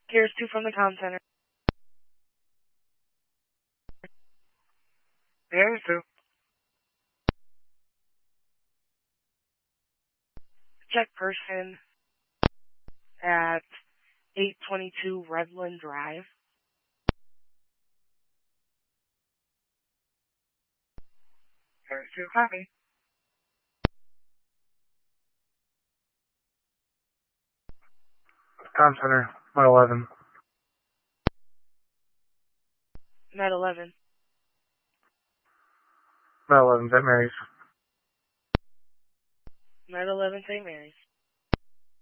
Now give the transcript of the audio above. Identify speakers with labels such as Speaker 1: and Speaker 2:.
Speaker 1: Here's 2 from the comm center.
Speaker 2: Here's 2.
Speaker 1: Check person at 822 Redland Drive.
Speaker 2: Here's 2, copy. Comm center, Med 11.
Speaker 1: Med 11.
Speaker 2: Med 11, St. Mary's.
Speaker 1: Med 11 St. Mary's.